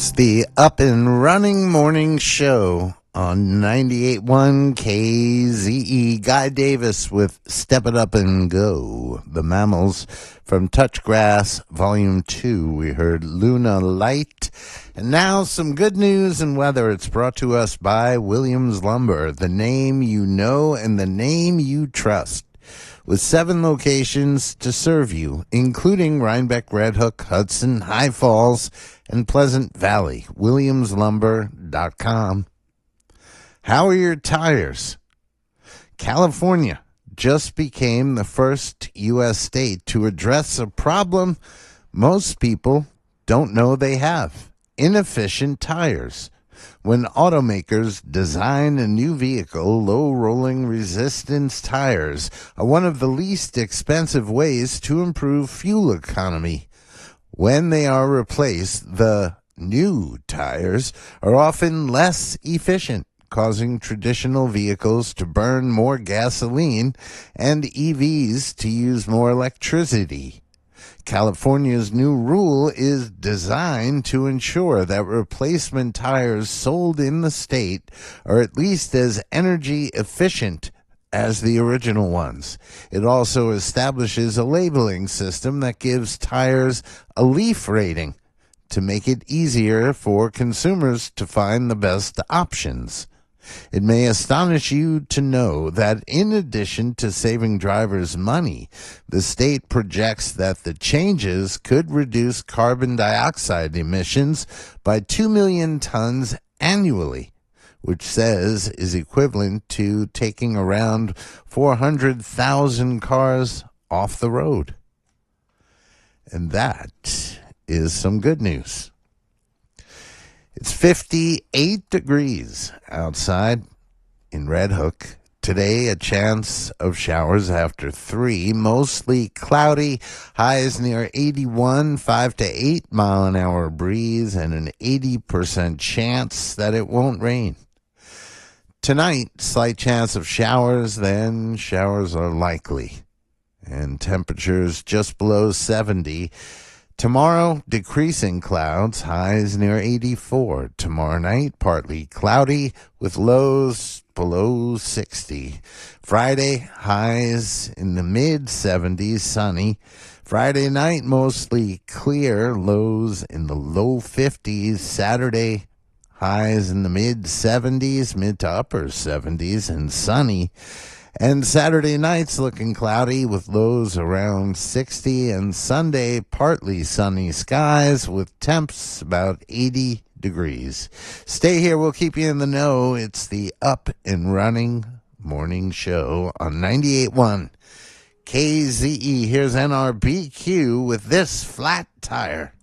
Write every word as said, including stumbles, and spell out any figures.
It's the Up and Running Morning Show on ninety-eight point one K Z E. Guy Davis with Step It Up and Go. The Mammals from Touchgrass, Volume two. We heard Luna Light. And now some good news and weather. It's brought to us by Williams Lumber, the name you know and the name you trust. With seven locations to serve you, including Rhinebeck, Red Hook, Hudson, High Falls, and Pleasant Valley. Williams Lumber dot com. How are your tires? California just became the first U S state to address a problem most people don't know they have: inefficient tires. When automakers design a new vehicle, low rolling resistance tires are one of the least expensive ways to improve fuel economy. When they are replaced, the new tires are often less efficient, causing traditional vehicles to burn more gasoline and E Vs to use more electricity. California's new rule is designed to ensure that replacement tires sold in the state are at least as energy efficient as the original ones. It also establishes a labeling system that gives tires a leaf rating to make it easier for consumers to find the best options. It may astonish you to know that in addition to saving drivers money, the state projects that the changes could reduce carbon dioxide emissions by two million tons annually, which says is equivalent to taking around four hundred thousand cars off the road. And that is some good news. It's fifty-eight degrees outside in Red Hook. Today, a chance of showers after three, mostly cloudy, highs near eighty-one, five to eight mile an hour breeze, and an eighty percent chance that it won't rain. Tonight, slight chance of showers, then showers are likely, and temperatures just below seventy. Tomorrow, decreasing clouds, highs near eighty-four. Tomorrow night, partly cloudy with lows below sixty. Friday, highs in the mid seventies, sunny. Friday night, mostly clear, lows in the low fifties. Saturday, highs in the mid seventies, mid to upper seventies, and sunny. And Saturday night's looking cloudy with lows around sixty, and Sunday partly sunny skies with temps about eighty degrees. Stay here, we'll keep you in the know. It's the Up and Running Morning Show on ninety-eight point one K Z E. Here's N R B Q with This Flat Tire.